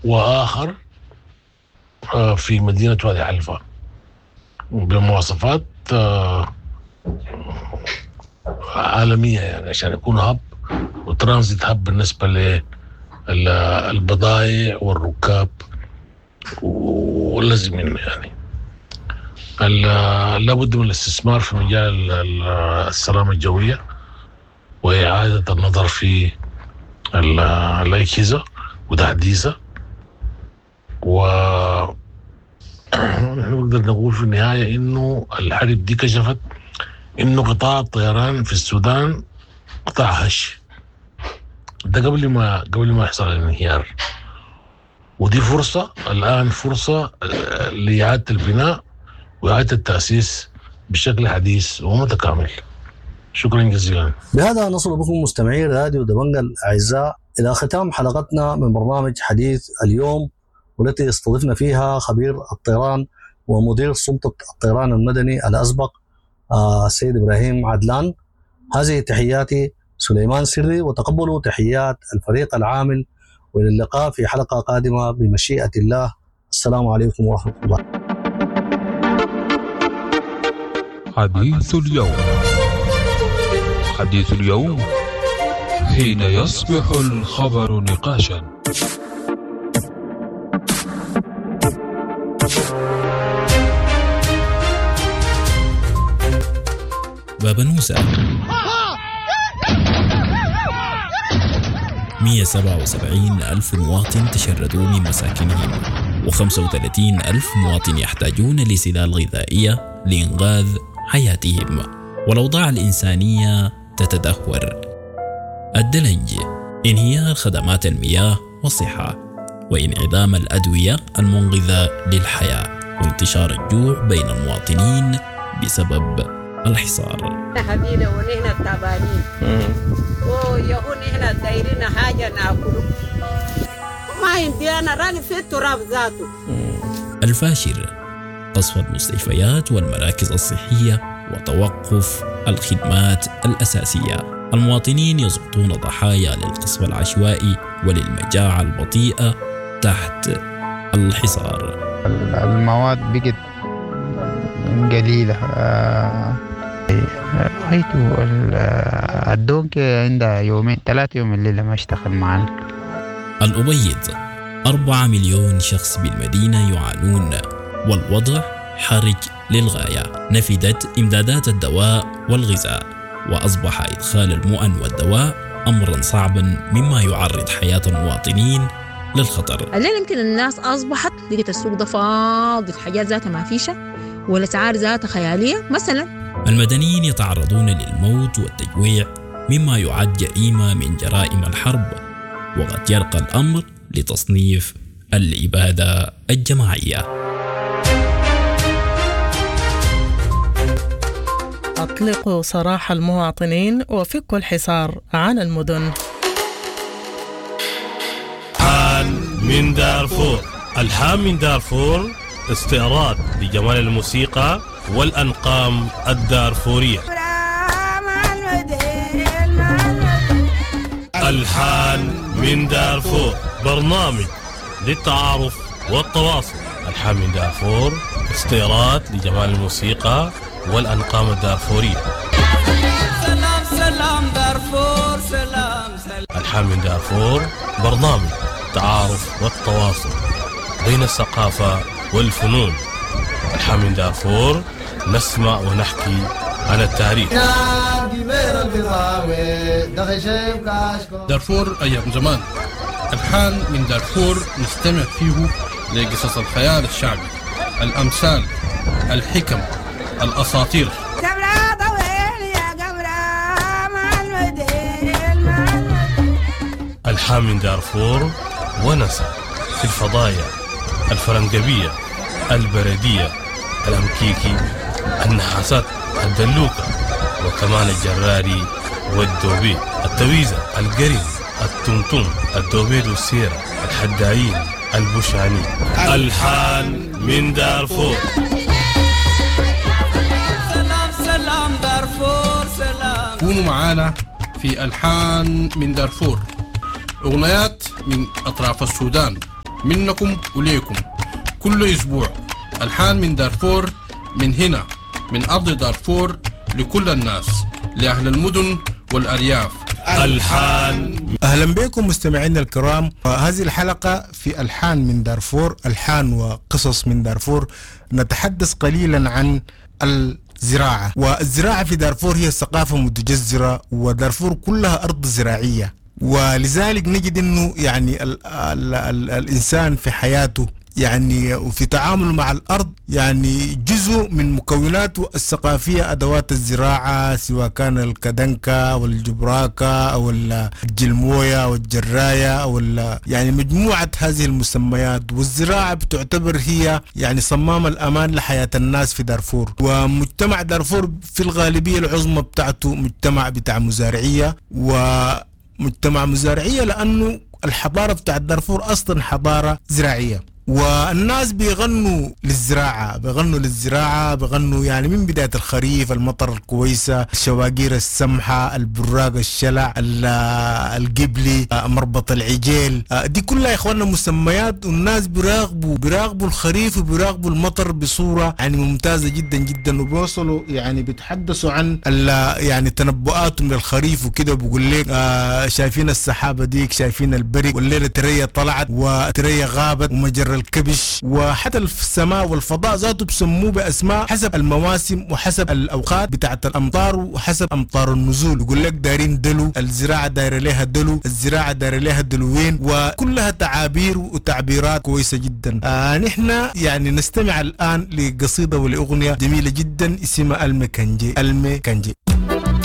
وآخر في مدينة وادي حلفا بمواصفات عالمية، يعني عشان يكون هب وترانزيت هب بالنسبة للبضائع والركاب واللازم منه. يعني لابد من الاستثمار في مجال السلامة الجوية وإعادة النظر في الأجهزة وتحديثها، ونقدر نقول في النهاية إنه الحرب دي كشفت إنه قطاع الطيران في السودان قطاع هش، ده قبل ما يحصل الانهيار، ودي فرصة الآن، فرصة لإعادة البناء وإعادة التأسيس بشكل حديث ومتكامل. شكرا جزيلا. بهذا نصل بكم مستمعي راديو دبنجة الأعزاء إلى ختام حلقتنا من برنامج حديث اليوم، والتي استضفنا فيها خبير الطيران ومدير سلطة الطيران المدني الأسبق السيد إبراهيم عدلان. هذه تحياتي سليمان سري، وتقبلوا تحيات الفريق العامل، وإلى اللقاء في حلقة قادمة بمشيئة الله. السلام عليكم ورحمة الله. حديث اليوم. حديث اليوم حين يصبح الخبر نقاشا. باب نوسة 177,000 مواطن تشردوا من مساكنهم، و35,000 مواطن يحتاجون لسلال غذائية لإنقاذ حياتهم، والأوضاع الإنسانية تتدهور. الدلنج، انهيار خدمات المياه والصحة، وانعدام الأدوية المنقذة للحياة، وانتشار الجوع بين المواطنين بسبب الحصار. هدينا ونحن تعبانين ويهون هنا دايرين حاجة ناكله، ما عندي أنا راني في التراب ذاته. الفاشر، قصف المستشفيات والمراكز الصحية وتوقف الخدمات الأساسية. المواطنين يسقطون ضحايا للقصف العشوائي وللمجاعة البطيئة تحت الحصار. المواد بقت قليلة. رأيته الدونك عندها 2-3 يوم الليلة ما اشتغل معنا. الأبيض، 4 مليون شخص بالمدينة يعانون، والوضع حرج للغاية. نفدت إمدادات الدواء والغذاء، وأصبح إدخال المؤن والدواء أمرا صعبا مما يعرض حياة المواطنين للخطر. الليل يمكن الناس أصبحت لقيت السوق ده فاضي، الحاجات ذاتها ما فيشة، والأسعار ذاتها خيالية. مثلا المدنيين يتعرضون للموت والتجويع مما يعد جريمة من جرائم الحرب، وقد يرقى الأمر لتصنيف الإبادة الجماعية. أطلقوا سراح المواطنين وفكوا الحصار عن المدن. الحان من دارفور. الحان من دارفور استعراض لجمال الموسيقى والأنقام الدارفورية. الحان من دارفور، برنامج للتعارف والتواصل. الحان من دارفور استعراض لجمال الموسيقى والأنقام الدارفورية. سلام سلام دارفور، سلام سلام. الحان من دارفور برنامج التعارف والتواصل بين الثقافة والفنون. الحان من دارفور نسمع ونحكي عن التاريخ. دارفور أيام زمان. الحان من دارفور نستمع فيه لقصص الخيال الشعبي، الأمثال، الحكم، الأساطير. الحان من دارفور ونسى في الفضايا الفرنجبية، البردية، الأمكيكي، النحاسات، الدلوكة، وكمان الجراري والدوبي، التويزة، القرن، التمتم، الدوبيد والسيرة، الحدايين، البشاني. الحان من دارفور. سلام سلام دارفور، سلام. كونوا معانا في الحان من دارفور، أغنيات من أطراف السودان منكم وليكم كل أسبوع. ألحان من دارفور، من هنا من أرض دارفور، لكل الناس، لأهل المدن والأرياف. ألحان. أهلا بكم مستمعينا الكرام. هذه الحلقة في ألحان من دارفور، ألحان وقصص من دارفور. نتحدث قليلا عن الزراعة، والزراعة في دارفور هي ثقافة متجذرة، ودارفور كلها أرض زراعية، ولذلك نجد أنه يعني الإنسان في حياته يعني وفي تعامله مع الأرض يعني جزء من مكوناته الثقافية أدوات الزراعة، سواء كان الكدنكا والجبراكا أو الجلموية أو الجراية أو يعني مجموعة هذه المسميات. والزراعة بتعتبر هي يعني صمام الأمان لحياة الناس في دارفور. ومجتمع دارفور في الغالبية العظمى بتاعته مجتمع بتاع مزارعية، ومجتمع مزارعية لأنه الحضارة بتاع دارفور أصلا حضارة زراعية، والناس بيغنوا للزراعة، بيغنوا يعني من بداية الخريف، المطر الكويسة، الشواقير السمحة، البراق، الشلع، القبلي، مربط العجيل، دي كلها يا اخواننا مسميات، والناس بيراقبوا الخريف وبيراقبوا المطر بصورة يعني ممتازة جدا جدا، وبيوصلوا يعني بيتحدثوا عن يعني تنبؤاتهم للخريف وكده، بيقول لك شايفين السحابة ديك، شايفين البرق، والليلة تريا طلعت وتريا غابت، ومجرى الكبش، وحتى السماء والفضاء ذاته بسموه بأسماء حسب المواسم وحسب الأوقات بتاعت الأمطار وحسب أمطار النزول. يقول لك دايرين دلو، الزراعة دايرة لها دلو، الزراعة دايرة لها دلوين، وكلها تعابير وتعبيرات كويسة جدا. نحن يعني نستمع الآن لقصيدة ولأغنية جميلة جدا اسمها المكنجي.